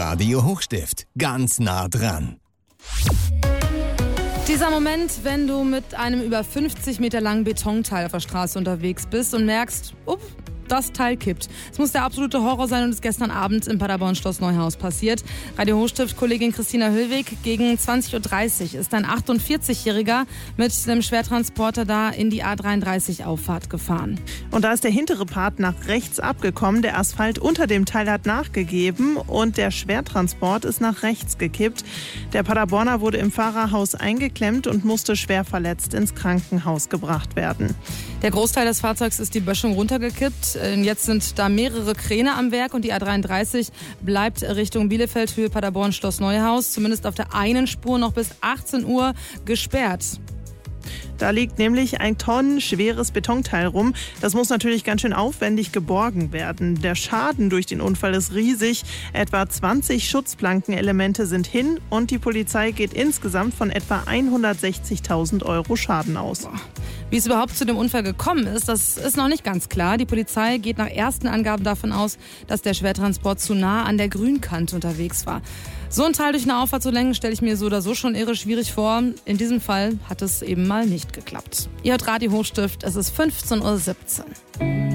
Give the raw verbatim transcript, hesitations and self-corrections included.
Radio Hochstift. Ganz nah dran. Dieser Moment, wenn du mit einem über fünfzig Meter langen Betonteil auf der Straße unterwegs bist und merkst, ups, das Teil kippt. Es muss der absolute Horror sein und ist gestern Abend im Paderborn Schloss Neuhaus passiert. Radio Hochstift-Kollegin Christina Höllweg, gegen zwanzig Uhr dreißig ist ein achtundvierzigjähriger mit einem Schwertransporter da in die A dreiunddreißig-Auffahrt gefahren. Und da ist der hintere Part nach rechts abgekommen. Der Asphalt unter dem Teil hat nachgegeben und der Schwertransport ist nach rechts gekippt. Der Paderborner wurde im Fahrerhaus eingeklemmt und musste schwer verletzt ins Krankenhaus gebracht werden. Der Großteil des Fahrzeugs ist die Böschung runtergekippt. Jetzt sind da mehrere Kräne am Werk und die A dreiunddreißig bleibt Richtung Bielefeld, Höhe Paderborn, Schloss Neuhaus, zumindest auf der einen Spur noch bis achtzehn Uhr gesperrt. Da liegt nämlich ein tonnenschweres Betonteil rum. Das muss natürlich ganz schön aufwendig geborgen werden. Der Schaden durch den Unfall ist riesig. Etwa zwanzig Schutzplankenelemente sind hin und die Polizei geht insgesamt von etwa hundertsechzigtausend Euro Schaden aus. Wie es überhaupt zu dem Unfall gekommen ist, das ist noch nicht ganz klar. Die Polizei geht nach ersten Angaben davon aus, dass der Schwertransport zu nah an der Grünkante unterwegs war. So ein Teil durch eine Auffahrt zu lenken, stelle ich mir so oder so schon irre schwierig vor. In diesem Fall hat es eben mal nicht geklappt. Ihr hört Radio Hochstift, es ist fünfzehn Uhr siebzehn.